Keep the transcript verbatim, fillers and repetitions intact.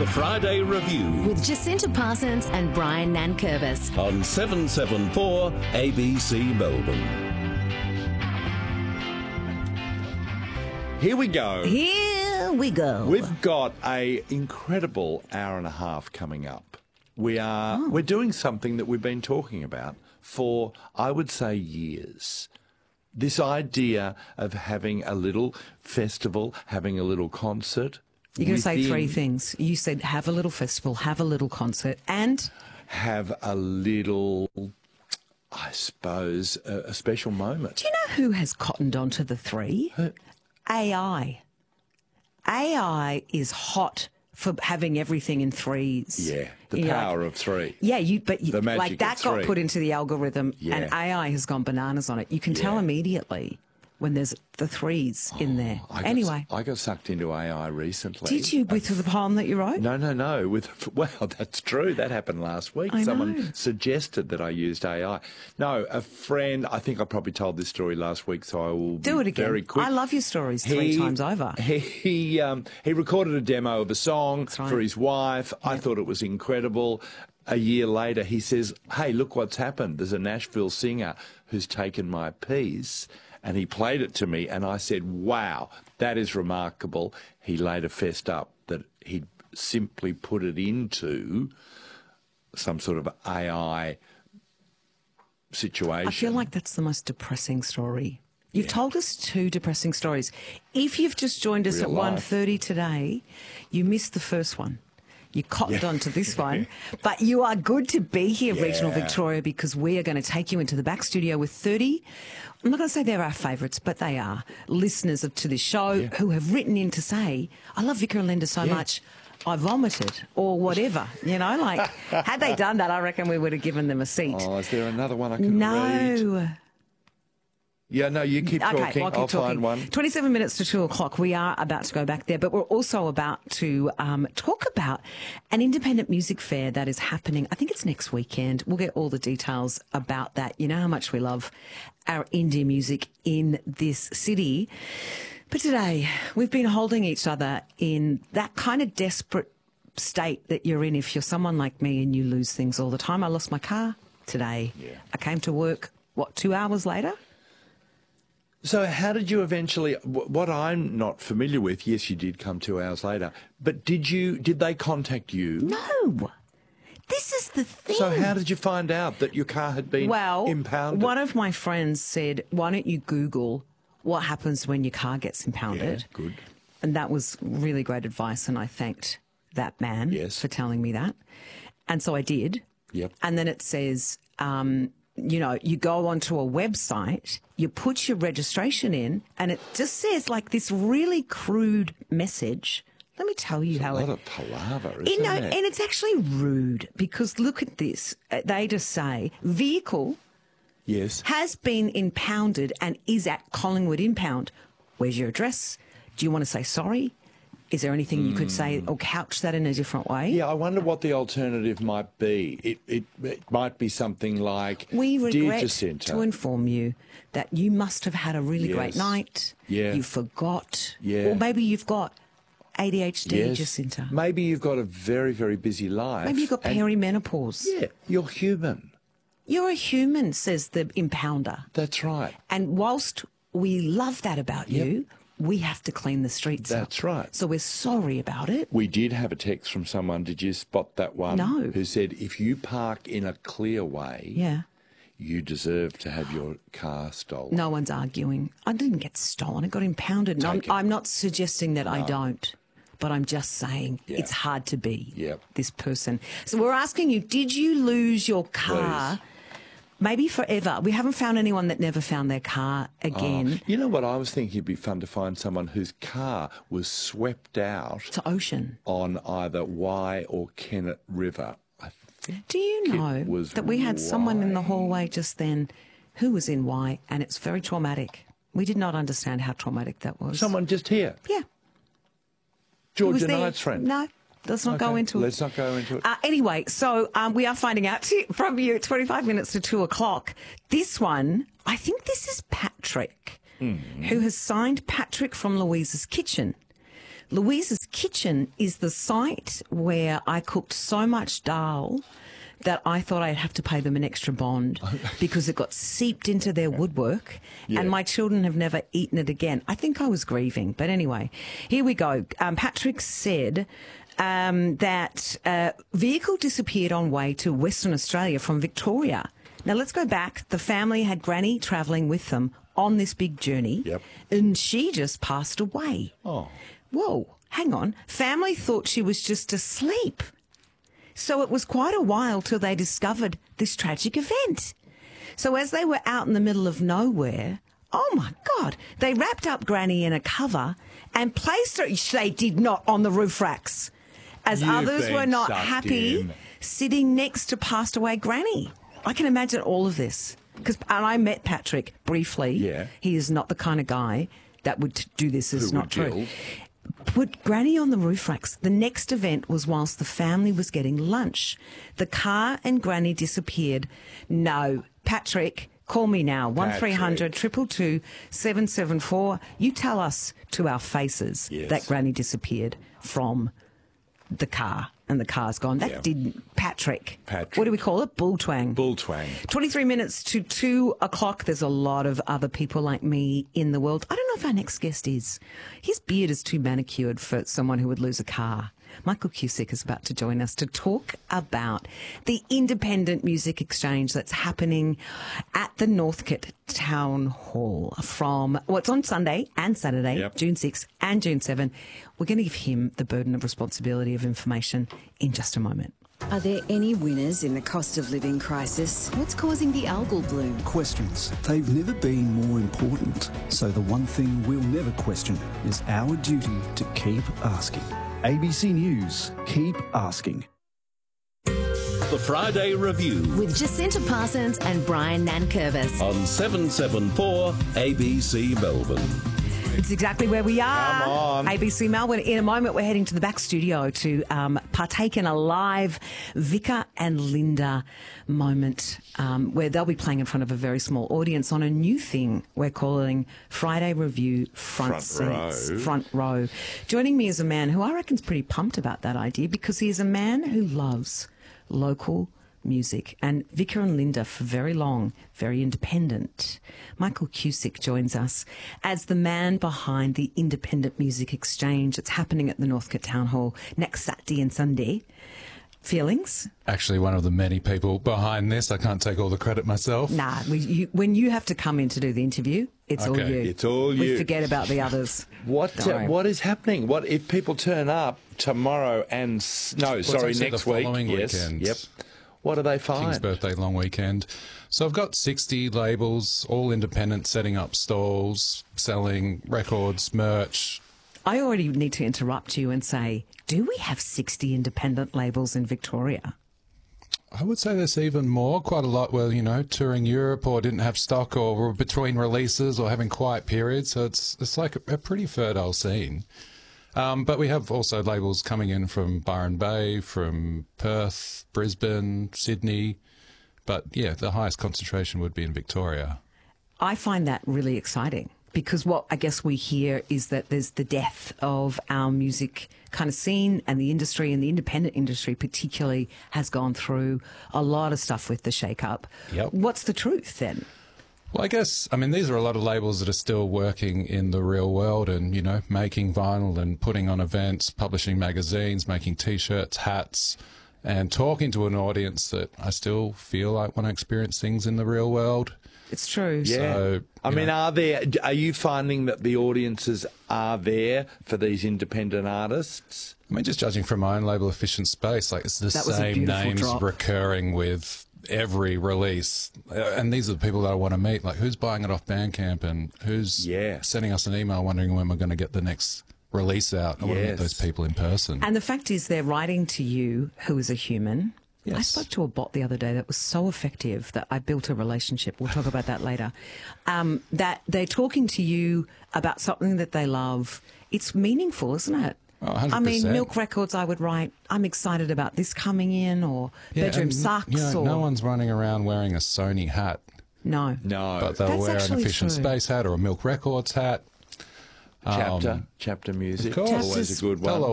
The Friday Review with Jacinta Parsons and Brian Nankervis on seven seven four A B C Melbourne. Here we go. Here we go. We've got a incredible hour and a half coming up. We are oh. we're doing something that we've been talking about for, I would say, years. This idea of having a little festival, having a little concert. You're going to say three things. You said have a little festival, have a little concert, and have a little, I suppose, a, a special moment. Do you know who has cottoned onto the three? Who? A I. A I is hot for having everything in threes. Yeah, the you power know, of three. Yeah, you, but you, the magic like that of got three. put into the algorithm, yeah. and A I has gone bananas on it. You can yeah. tell immediately when there's the threes oh, in there. I got, anyway. I got sucked into A I recently. Did you, with uh, the poem that you wrote? No, no, no. With Well, that's true. That happened last week. I Someone know. suggested that I used A I. No, a friend, I think I probably told this story last week, so I will Do be it again. very quick. I love your stories three he, times over. He he, um, he recorded a demo of a song right. for his wife. Yeah. I thought it was incredible. A year later, he says, hey, look what's happened. There's a Nashville singer who's taken my piece. And he played it to me, and I said, wow, that is remarkable. He later fessed up that he'd simply put it into some sort of A I situation. I feel like that's the most depressing story. You've Yeah. told us two depressing stories. If you've just joined us Real at life. one thirty today, you missed the first one. You cottoned Yeah. onto this one. But you are good to be here, Yeah. Regional Victoria, because we are going to take you into the back studio with thirty. I'm not going to say they're our favourites, but they are listeners of, to this show Yeah. who have written in to say, I love Vicar and Linda so Yeah. much, I vomited, or whatever. You know, like, had they done that, I reckon we would have given them a seat. Oh, is there another one I can read? No. Yeah, no, you keep Okay, talking. well, I'll keep I'll talking. find one. twenty-seven minutes to two o'clock. We are about to go back there, but we're also about to um, talk about an independent music fair that is happening. I think it's next weekend. We'll get all the details about that. You know how much we love our indie music in this city. But today, we've been holding each other in that kind of desperate state that you're in if you're someone like me and you lose things all the time. I lost my car today. Yeah. I came to work, what, two hours later? So how did you eventually, what I'm not familiar with, yes, you did come two hours later, but did you, did they contact you? No. This is the thing. So how did you find out that your car had been well, impounded? One of my friends said, why don't you Google what happens when your car gets impounded? Yeah, good. And that was really great advice, and I thanked that man Yes. for telling me that. And so I did. Yep. And then it says, um, you know, you go onto a website, you put your registration in, and it just says like this really crude message. Let me tell you It's how a lot it... of palaver, isn't You know, it? and it's actually rude because look at this. Uh, They just say, vehicle Yes. has been impounded and is at Collingwood Impound. Where's your address? Do you want to say sorry? Is there anything you could say or couch that in a different way? Yeah, I wonder what the alternative might be. It it, it might be something like, We Dear regret Jacinta, to inform you that you must have had a really Yes. great night. Yeah. You forgot. Yeah. Or maybe you've got A D H D, yes, Jacinta. maybe you've got a very, very busy life. Maybe you've got and- perimenopause. Yeah, you're human. You're a human, says the impounder. That's right. And whilst we love that about Yep. you, we have to clean the streets up. That's right. So we're sorry about it. We did have a text from someone, did you spot that one? No. Who said, if you park in a clear way, Yeah. you deserve to have your car stolen. No one's arguing. I didn't get stolen. It got impounded. And I'm, Taken. I'm not suggesting that I don't, but I'm just saying Yeah. it's hard to be Yep. this person. So we're asking you, did you lose your car? Please. Maybe forever. We haven't found anyone that never found their car again. You know what I was thinking? It'd be fun to find someone whose car was swept out To ocean. on either Wye or Kennet River. I think Do you it know was that we had someone in the Wye. hallway just then who was in Y, and it's very traumatic. We did not understand how traumatic that was. Someone just here. Yeah. Georgia was there. Knight's friend. No, let's not go Okay, into it. Let's not go into it. Uh, anyway, so um, we are finding out to, from you at twenty-five minutes to two o'clock. This one, I think this is Patrick, Mm. who has signed Patrick from Louisa's Kitchen, Louise's Kitchen is the site where I cooked so much dal that I thought I'd have to pay them an extra bond because it got seeped into their woodwork, Yeah. and my children have never eaten it again. I think I was grieving. But anyway, here we go. Um, Patrick said um, that uh, vehicle disappeared on way to Western Australia from Victoria. Now, let's go back. The family had Granny travelling with them on this big journey, Yep. and she just passed away. Oh. Whoa, hang on. Family thought she was just asleep. So it was quite a while till they discovered this tragic event. So as they were out in the middle of nowhere, oh my God, they wrapped up Granny in a cover and placed her, they did not, on the roof racks, as You've others been were not sucked happy in. sitting next to passed away Granny. I can imagine all of this. Because, and I met Patrick briefly. Yeah. He is not the kind of guy that would t- do this. It's Who not would true. gild. Put Granny on the roof racks. The next event was whilst the family was getting lunch. The car and Granny disappeared. No, Patrick, call me now. one three hundred two two two seven seven four. You tell us to our faces Yes. that Granny disappeared from the car and the car's gone. That Yeah. didn't. Patrick. Patrick. What do we call it? Bull twang. Bull twang. twenty-three minutes to two o'clock. There's a lot of other people like me in the world. I don't know if our next guest is. His beard is too manicured for someone who would lose a car. Michael Cusick is about to join us to talk about the Independent Music Exchange that's happening at the Northcote Town Hall from, well, it's on Sunday and Saturday, Yep. June sixth and June seventh. We're going to give him the burden of responsibility of information in just a moment. Are there any winners in the cost of living crisis? What's causing the algal bloom? Questions. They've never been more important. So the one thing we'll never question is our duty to keep asking. A B C News, keep asking. The Friday Review With Jacinta Parsons and Brian Nankervis. on seven seven four A B C Melbourne. It's exactly where we are. Come on. A B C Melbourne. In a moment, we're heading to the back studio to um, partake in a live Vicar and Linda moment um, where they'll be playing in front of a very small audience on a new thing we're calling Friday Review Front, Front Seats. row. Front row. Joining me is a man who I reckon's pretty pumped about that idea because he is a man who loves local music, and Vicar and Linda for very long, very independent. Michael Cusick joins us as the man behind the Independent Music Exchange. It's happening at the Northcote Town Hall next Saturday and Sunday. Feelings? Actually, one of the many people behind this. I can't take all the credit myself. Nah, we, you, when you have to come in to do the interview, it's all Okay. you. It's all We you. forget about the others. What Don't uh, worry. what is happening? What if people turn up tomorrow and s- no, sorry, actually next the week? following Yes, weekend. yep. What do they King's find? birthday long weekend. So I've got sixty labels, all independent, setting up stalls, selling records, merch. I already need to interrupt you and say, do we have sixty independent labels in Victoria? I would say there's even more, quite a lot where, you know, touring Europe or didn't have stock or were between releases or having quiet periods. So it's it's like a, a pretty fertile scene. Um, but we have also labels coming in from Byron Bay, from Perth, Brisbane, Sydney. But yeah, the highest concentration would be in Victoria. I find that really exciting because what I guess we hear is that there's the death of our music kind of scene, and the industry, and the independent industry particularly has gone through a lot of stuff with the shake-up. Yep. What's the truth then? Well, I guess, I mean, these are a lot of labels that are still working in the real world and, you know, making vinyl and putting on events, publishing magazines, making T-shirts, hats, and talking to an audience that I still feel like want to experience things in the real world. It's true. Yeah. So, I you mean, know. are there? Are you finding that the audiences are there for these independent artists? I mean, just judging from my own label, Efficient Space, like it's the That was a same beautiful names drop. recurring with every release. Uh, and these are the people that I want to meet. Like, who's buying it off Bandcamp and who's Yeah. sending us an email wondering when we're going to get the next release out. I want to meet Yes. those people in person. And the fact is they're writing to you who is a human. I Yes. spoke to a bot the other day that was so effective that I built a relationship. We'll talk about that later. Um, that they're talking to you about something that they love. It's meaningful, isn't it? Oh, one hundred I mean, percent. Milk Records, I would write, I'm excited about this coming in, or Bedroom and, Sucks, you know, or... no one's running around wearing a Sony hat, No. No. but they'll That's wear an actually Efficient true. Space hat or a Milk Records hat. Chapter, Um, chapter music, of course. always a good They'll one.